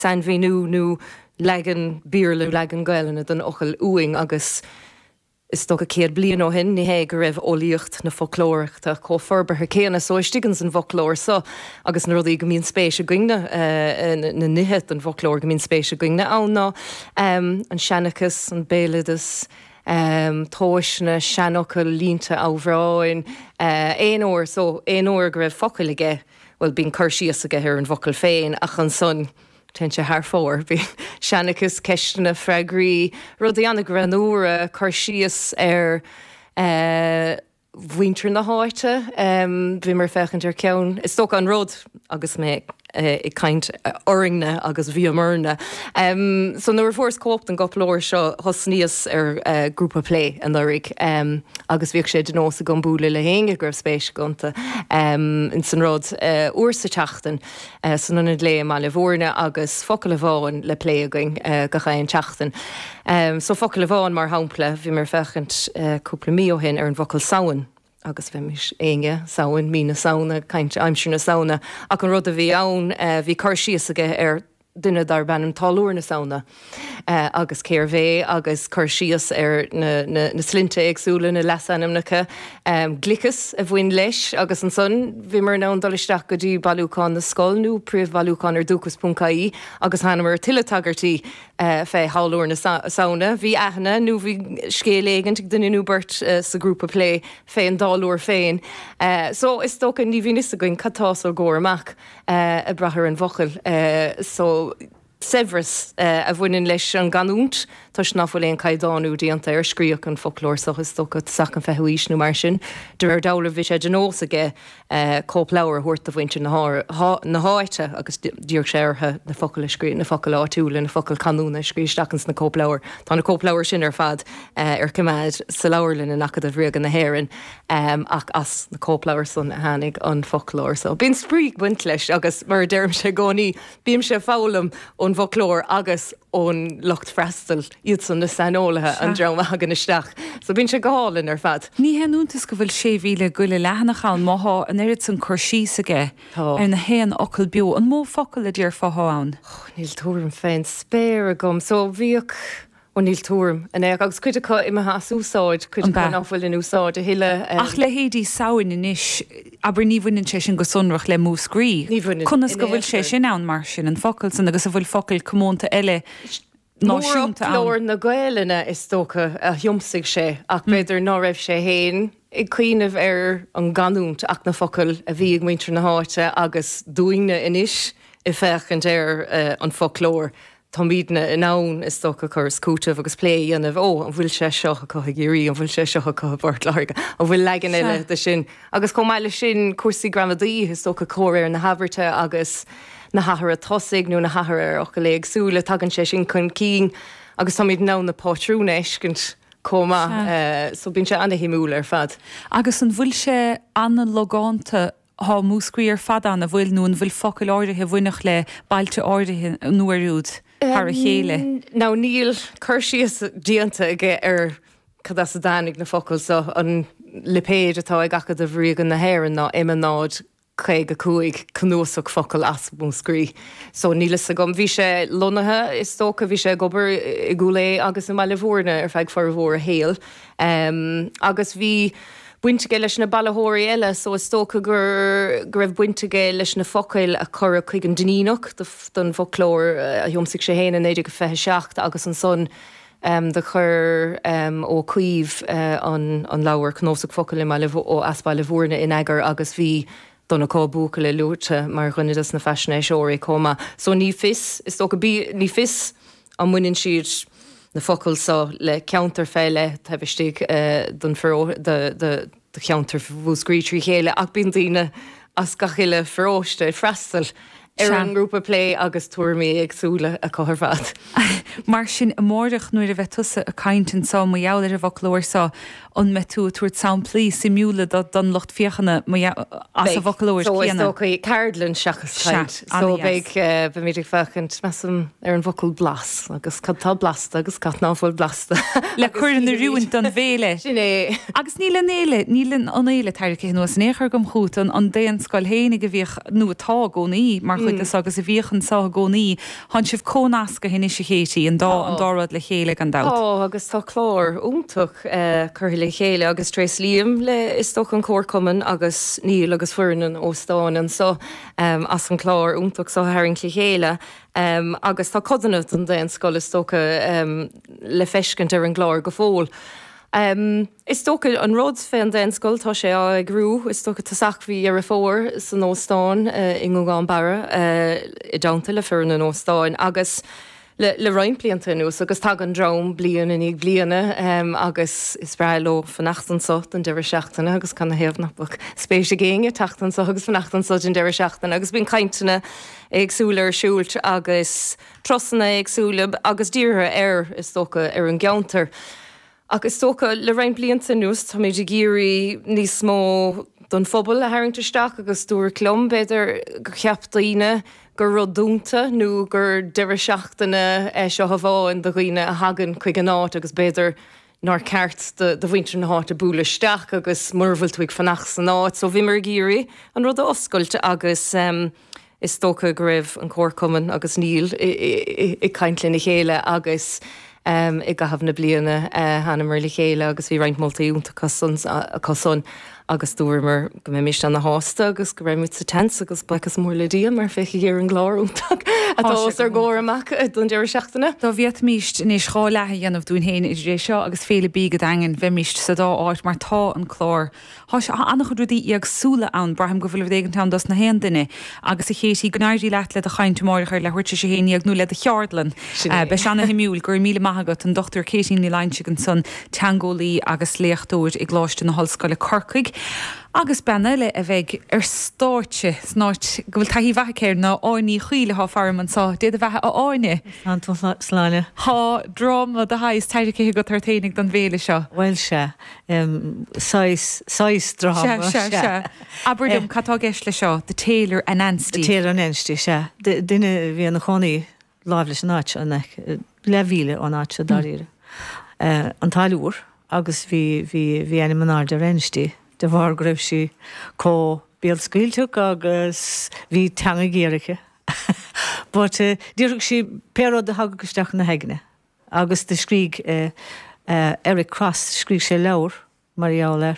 san bhí nó legan bíorla legan gaiilena don ochil uing agus is sto a céad blian ó hin ní hé go raibh ólíocht na folklóireachta có forbartha céanna so stigan san folklór so agus na rudaí go mín spéise guine na nithe an folklór go mín spéise guine áná an seanachas an bélidas tóisna seanachil línta ábhráin éon uair so éon uair go raibh focail aige bhfuil bín chuirsíos aige ar an focail féin ach an son ten se haar fór, bhí seanachas ceistena freigraí rudí anna granúra chuirsíos ar bhuintear na háite, bhí mar fechann ar ceann. Is tóca an rud agus mé I kaint oringna agus bhíomurna. So nuair fórs cópt an goplóir seo hosníos ar grúpa play an orig agus bhíoh sé den nós a gombúla le héinge gur spéis gonta in san rud uairsa teachtain san an lé má le bhórna agus focail bháin le play going go chaon teachtain. So focail bháin mar hampla bhí mar fechant cúpla mío hin ar an focail saoin. Agus bheimiis éige saoin mína saona, caint aimsir na saona, ach an rud a bhí ann bhí chuirsíos aige ar duine dar bannam talúir na saona. Agus céir bhé agus chuirsíos ar na slinte agsúla na lesanamnacha glicas a bhhain leis agus an son bhí mar ná an dolisteach go dtí bailúcán na scoilnú príomh bailúcán ar dúchas.caí agus hanamar tiletagairtí fé hallúir na saona. Bhí aithna nó bhí scéléigent ag duine burt sa grúpa play fé an dáúir féin. So is tócha ní bhí is a goin catás ó ggóir amach a brathir an bhocail. So Severus a bhfuinin leis an ganúnt, tá snáfuil éon caiidáú díanta ar scríoch an folklór sochas tócha sac an fehuíis nó mar sin, de ar dála bhí sé denós aige cópláir thuirt a bhainte na háite agus díor séirthe na focail scrí na focail áitiúla na focail canúna scríisteachchans na cópláir. Tá na cópláir sin ar fad ar cumad sa láirlinn in achad a bhríogan na héireann ach as na cópláir san a hánig an folklór. So bín spríg buint leis agus mar deirm sé gcónaí bíam sé fálam ón folklór agus ón locht freistal iad san na sanólathe an drama hagan isteach. So bín sé gáhalinn ar fad. Ní henúntas go bhfuil sé bhíle goile lehanachán maitha an éirid san chuirsís aige ar na héan ocail bio an mó focail a dtíar fáthán. Níl túm féin spéir a gom, so bhíoh ó níl túm. An agus cuide imime has úsáid chuid áfuil in úsáid a hiile. Ach le héadí saoin inis aber ní bhaineann sé sin go sunrach le mú scrí. Conas go bhfuil sé sin ann mar sin an focail san agus a bhfuil focail commónta eile náisiúnta ann. Mór na Gaeilena is tócha a thiomsaigh sé ach beidir ná raibh sé héin I cuiineh ar an ganúnt ach na focail a bhí ag muintear na háite agus dúine inis I fechant ar an folklór. Tá míadna in ann is tócha chur scútah agus plé anmh an bhfuil sé seo a chu géirí an bhfuil sé seo a chu bort lága an bhfuil legan eile de sin. Agus com meile sin cuasaí gramadaí is tócha cóir ar na habirte agus na hathar a tosaigh nó na hathar ar ocha le agsúla tagann sé sin chun cín agus tá míad ná na pátrúna éiscint cóma so bín sé anna himúla ar fad. Agus an bhfuil sé anna logánta há múscríar fad anna bhfuil nó an bhfuil focail áirithe bhuineach le bailte áirithe nuairúd ar a chéile. Ná níl chuirsíos díanta aige ar cad as a dánig na focail so an lipéid atá ag agad a bhríogan na héireann ná imimenáid chuig a cuaig cnúsach focail as múscrí. So nílas a gom bhí sé lonathe is tócha bhí sé gobar I gúlé agus I meile bhórna ar feig far bhór a héal. Agus bhí buinteige leis na bailthóirí eile so is tócha gur raibh buinteige leis na focail a chur chuig an duníach don folklór a thiomsaigh sé héana éidir go fethe seacht agus an son de chur ó cuomh an láhar cnósach focail I meile ó aspaile bhórna in agar agus bhí donna cóbúca le lúte mar chunidas na fashinéisiúirí comma. So ní fis, is tócha ní fis an muinn siad na focail so le counter féile tá bhtíigh don de counter bhúscrí trí chéile ach bíon daoine as gachiile feróiste freistal ar an grúpa play agus tuairmí agsúla a chothar fad. Mar sin a mórdach nuair a bheith tusa a caintin sa mo jouler a bhoclóir sa an me tú tuair sound plí simúla don locht fiochanna as a bhoclóir chéanna. So is tócha Cardlan seachas caint. So beag bemídig fechant mesam ar an bhocail blas agus cadtá blasta agus cat náfuil blasta. Le chuir na riúint don bhéile. Sinné. Agus nílan an éile tairce nó as néchar gom chuút an déan scoil hénig a bhíoh nu atá gcónaí mar chuide agus a bhíchan sa gcónaí han sibh cónasca hin is chétí an dárad le chéile an dat. Agus tá chlár úntaach chu le chéile agus trééis líam le is sto an cóircuman agus níl agus fuan ó stáin so as an chlár úntaach sa haing le chéile. Agus tá codanut an den scoil is tócha le feiscint ar an glár go fóil. Is tócha an rud fé an den scoil tá sé ag grú, is tócha tasachhí ar a fór san óstáin i gán bara i daanta le fuan an óstáin agus le roiimplíanta nús agus tag an drom blian in ag bliana agus is breiló fanachtan sot an deir seachtainna agus canna héamhnapach spéise géine tatan so agus fanachtan sot an deir seachtainna agus bín caiintena agsúla siúlt agus trosanna agsúla agus díre is tócha ar an geantar. Agus tócha le roiimplíanta nús tá méidir géirí níos mó don phobal a haingteteach agus dúr clom beidir go cheaptaíine gur rodúnta nó gur deire seachtainna seo a bháin do riine a hagan chuig an áit agus beidir nar ceart de bhaintre na háit a búlaisteach agus murfuil tuig fanach san áit, so bhí mar géirí an rud a oscailte agus is tócha go raibh an cóircuman agus níl i caiintlinn na chéile agus i gahabh na bliana hanna mar le chéile agus bhí reint moltaíúnta cosún agus dúirmar go mé mist an na hásta agus go raimid sa tens agus buchas mór le díam mar feiche ar an glárúntaach atás ar ggóir amach don deir seachtainna. Tá bhíad míist in éis cháilethe dhéanamh dún héin idir rééis seo agus féle bí go dagan bheith míist sa dá áit mar tá an chlár. Tá se annach rudí ag súla an braham go bhfuil bhdégan tam das na héan duine agus i chétí gnáirí leat le a chaintmáir le chuirte sé héine ag nó le a cheardlan. Be seanna himúil gur míle maigat an dochttar Katie ní leinte an son teangólí agus léochtúir i gláiste na hallscoile Corcaig. Agus benile a bheith stáirte snáit go bhfuil taí bhecéir na áiní chuile há farman sa déad a bheitthe a áine. Antá sláine. Tá drám a hais teidirché go tarténig don bhéle seo. Bhfuil se 6 drám se. Aberdum catá geis le seo de Taylor an Anstey. Taylor an Anstey se. Duine bhí an na chonaí láimh leis an áit le bhíle an áit se daríre. An talúr agus bhí ana manáir ar Anstey. De bhar go raibh si có béal scailteach agus bhí teanga géiriche. But díreach si péad a hagasteach na heigine. Agus de scríg Eric Cross scríg sé leabhar Mariálar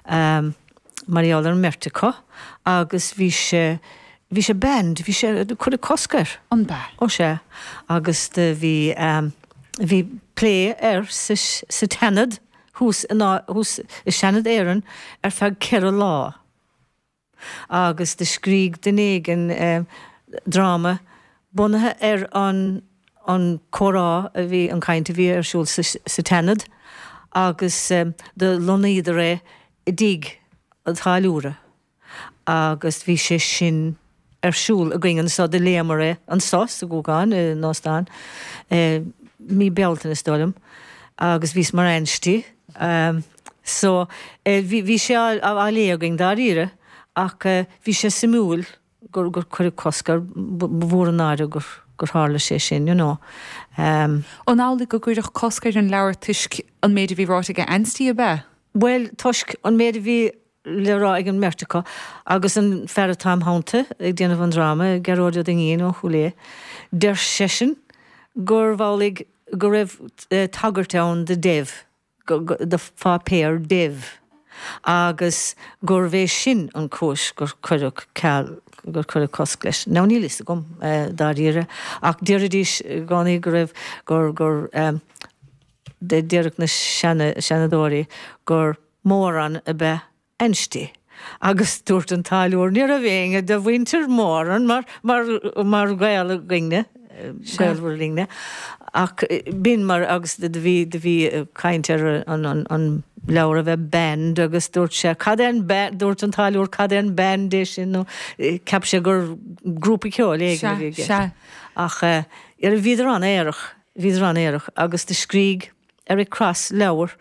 Mertica agus bhí sé band, bhí sé chud a coscar an ba ó sé agus bhí plé sa tenad hús is senad éan feag ceir lá. Agus de scríg den éigen drama bunathe an chorá a bhí an cainte bhí arsúil sa tenad agus de lonaíidir ré i díg a cháúra agus bhí sé sin arsúil a gcuingan sa de léamar an sás a gúgáin nástáin mí bealtain is dólam agus bhís mar Anstey. So bhí sé á léaging daríre ach bhí sé simúil gur chuir coscar bhór an áire gur hála sé sin, you know. An ála go gcuireach coscar an leabhar tuisc an méidir bhí ráite go Anstey a bheith? Well, tuisc an méidir bhí le rá ag an Mertica agus an ferratám hánta ag déanamh an drama geróide den ghéon ó chulé. Der sesin gur bhálaigh go raibh tagartán de Dev de fá péir Dev agus gur bhéh sin an cóis gur chuireach ceall gur chuir cosc leis. Ná ní lista gom daríire ach deiridís gánaí go raibh gur deireach na senadóirí gur móran a bheith Anstey. Agus dúirt an talúir ní a bhéinge de bhaintear móran mar gaal a gine. Gailhúirlingne ach bin mar agus de bhí caintear an leabhar a bheith band agus dúirt sé dúirt an talúir cadén band é sin nó ceap sé gur grúpa ceáil éige ach ar a bhíidir an éireach agus de scríg Eric Cross leabhar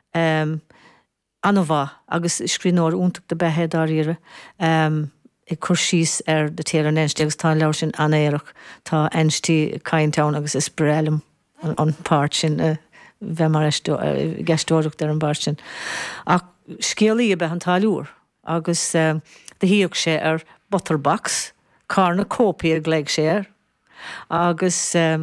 an bhá agus scríbhneoir úntaach de bethe daríire I chur síos de Taylor an Anstey agus tá leabhar sin an éireach tá Anstey caintán agus is brelam an páirt sin bheith mar geistóireacht ar an báirt sin. Ach scéalaí a bheith an talúr agus de híoh sé ar Butterbox Carna cópií a gléig séir agus